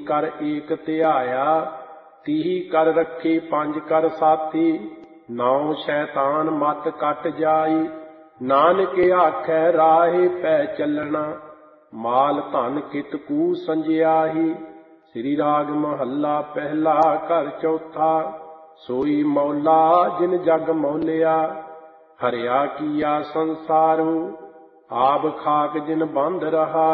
कर एक ध्याया, तिहि कर रखे पंज कर साथी। नौ शैतान मत कट जाई, नानक आखै राहे पै चलना। माल धन कित कू संजियाही, श्री राग महला पहला घर चौथा। सोई मौला जिन जग मौलिया, हरिया किया संसारो। आब खाक जिन बंध रहा,